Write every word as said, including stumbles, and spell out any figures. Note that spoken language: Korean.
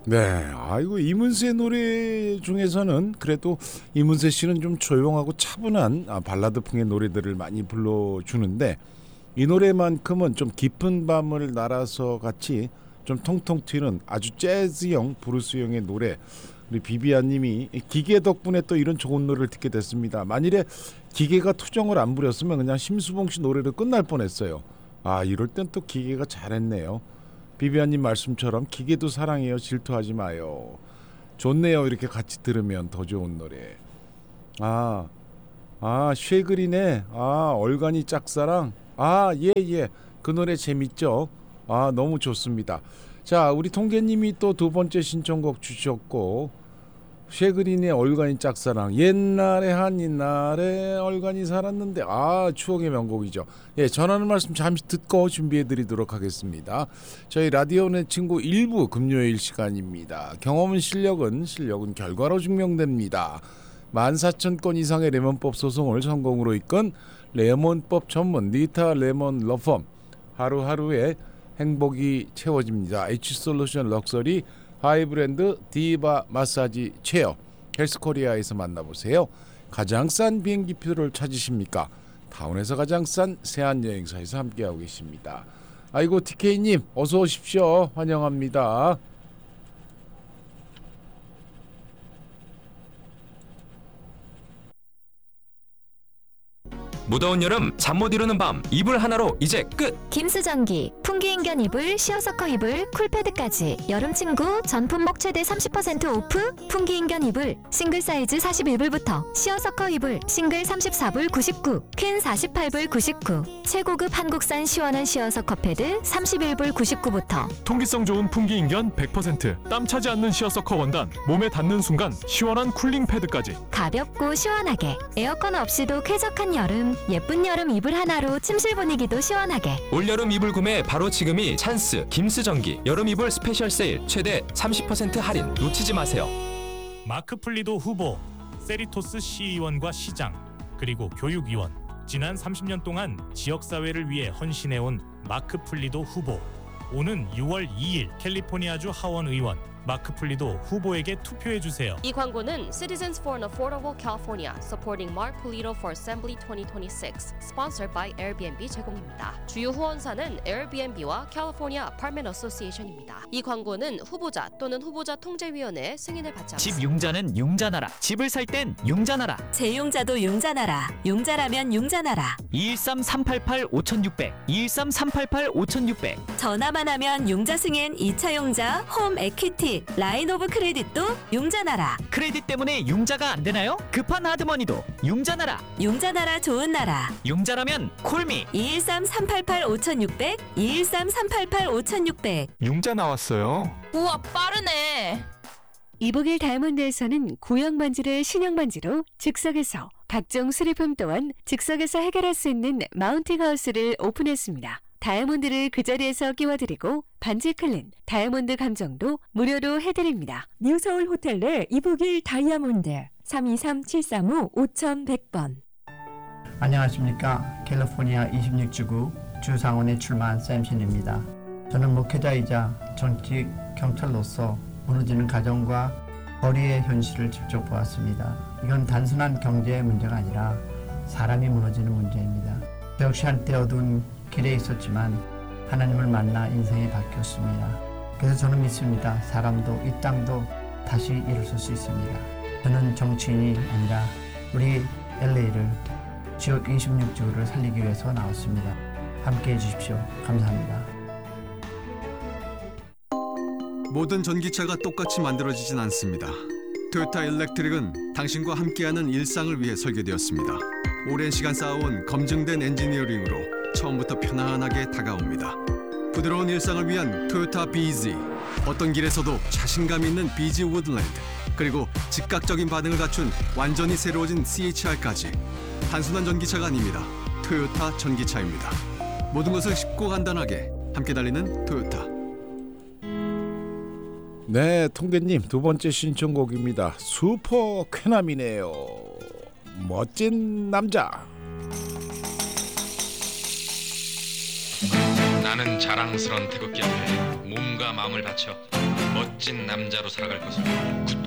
네, 아이고 이문세 노래 중에서는 그래도 이문세 씨는 좀 조용하고 차분한 아, 발라드풍의 노래들을 많이 불러주는데 이 노래만큼은 좀 깊은 밤을 날아서 같이 좀 통통 튀는 아주 재즈형 브루스형의 노래. 우리 비비안님이 기계 덕분에 또 이런 좋은 노래를 듣게 됐습니다. 만일에 기계가 투정을 안 부렸으면 그냥 심수봉 씨 노래로 끝날 뻔했어요. 아 이럴 땐 또 기계가 잘했네요. 비비안님 말씀처럼 기계도 사랑해요. 질투하지 마요. 좋네요. 이렇게 같이 들으면 더 좋은 노래. 아, 아 쉐그린의 아 얼간이 짝사랑. 아 예 예. 그 노래 재밌죠. 아 너무 좋습니다. 자 우리 통계님이 또 두 번째 신청곡 주셨고 쉐그린의 얼간이 짝사랑. 옛날에 한 이날에 얼간이 살았는데 아 추억의 명곡이죠. 예, 전하는 말씀 잠시 듣고 준비해드리도록 하겠습니다. 저희 라디오의 친구 일부 금요일 시간입니다. 경험은 실력은 실력은 결과로 증명됩니다. 만 사천 건 이상의 레몬법 소송을 성공으로 이끈 레몬법 전문 니타 레몬 러펌. 하루하루에 행복이 채워집니다. H솔루션 럭셔리 하이브랜드 디바 마사지 체어 헬스코리아에서 만나보세요. 가장 싼 비행기표를 찾으십니까? 타운에서 가장 싼 세안여행사에서 함께하고 계십니다. 아이고 티케이님 어서 오십시오. 환영합니다. 무더운 여름 잠 못 이루는 밤 이불 하나로 이제 끝. 김수전기 풍기인견 이불 시어서커 이불 쿨패드까지 여름 친구 전품목 최대 삼십 퍼센트 오프. 풍기인견 이불 싱글 사이즈 사십일 불부터 시어서커 이불 싱글 삼십사 불 구십구, 퀸 사십팔 불 구십구. 최고급 한국산 시원한 시어서커 패드 삼십일 불 구십구부터. 통기성 좋은 풍기인견 백 퍼센트 땀 차지 않는 시어서커 원단 몸에 닿는 순간 시원한 쿨링 패드까지. 가볍고 시원하게 에어컨 없이도 쾌적한 여름. 예쁜 여름 이불 하나로 침실 분위기도 시원하게. 올여름 이불 구매 바로 지금이 찬스. 김수전기 여름 이불 스페셜 세일 최대 삼십 퍼센트 할인 놓치지 마세요. 마크 플리도 후보, 세리토스 시의원과 시장, 그리고 교육위원. 지난 삼십 년 동안 지역사회를 위해 헌신해온 마크 플리도 후보. 오는 유월 이일 캘리포니아주 하원 의원 마크 플리도 후보에게 투표해주세요. 이 광고는 Citizens for an Affordable California supporting Mark Pulido for Assembly twenty twenty-six sponsored by 에어비앤비 제공입니다. 주요 후원사는 에어비앤비와 California Apartment Association입니다. 이 광고는 후보자 또는 후보자 통제위원회의 승인을 받지 않습니다. 집 융자는 융자나라. 집을 살 땐 융자나라. 재융자도 융자나라. 융자라면 융자나라. 이일삼 삼팔팔 오육공공 이일삼 삼팔팔 오육공공. 전화만 하면 융자 승인 이 차 융자 홈 에퀴티 라인 오브 크레딧도 융자나라. 크레딧 때문에 융자가 안 되나요? 급한 하드머니도 융자나라. 융자나라 좋은 나라. 융자라면 콜미. 이일삼 삼팔팔 오육공공 이일삼 삼팔팔 오육공공. 융자 나왔어요. 우와 빠르네. 이복일 다이아몬드에서는 구형 반지를 신형 반지로 즉석에서, 각종 수리품 또한 즉석에서 해결할 수 있는 마운팅 하우스를 오픈했습니다. 다이아몬드를 그 자리에서 끼워드리고 반지 클린, 다이아몬드 감정도 무료로 해드립니다. 뉴서울 호텔 내 이복일 다이아몬드 삼이삼 칠삼오 오천백 번. 안녕하십니까. 캘리포니아 이십육 지구 주상원에 출마한 샘신입니다. 저는 목회자이자 정치 경찰로서 무너지는 가정과 거리의 현실을 직접 보았습니다. 이건 단순한 경제의 문제가 아니라 사람이 무너지는 문제입니다. 저 역시 한때 어두운 길에 있었지만 하나님을 만나 인생이 바뀌었습니다. 그래서 저는 믿습니다. 사람도 이 땅도 다시 일어설 수 있습니다. 저는 정치인이 아니라 우리 엘에이를, 지역 이십육 지구를 살리기 위해서 나왔습니다. 함께해 주십시오. 감사합니다. 모든 전기차가 똑같이 만들어지진 않습니다. 토요타 일렉트릭은 당신과 함께하는 일상을 위해 설계되었습니다. 오랜 시간 쌓아온 검증된 엔지니어링으로 처음부터 편안하게 다가옵니다. 부드러운 일상을 위한 토요타 비지, 어떤 길에서도 자신감 있는 비지 우드랜드, 그리고 즉각적인 반응을 갖춘 완전히 새로워진 씨에이치알까지 단순한 전기차가 아닙니다. 토요타 전기차입니다. 모든 것을 쉽고 간단하게 함께 달리는 토요타. 네, 통계님 두 번째 신청곡입니다. 슈퍼 쾌남이네요. 멋진 남자. 나는 자랑스런 태극기 앞에 몸과 마음을 바쳐 멋진 남자로 살아갈 것을 굳건히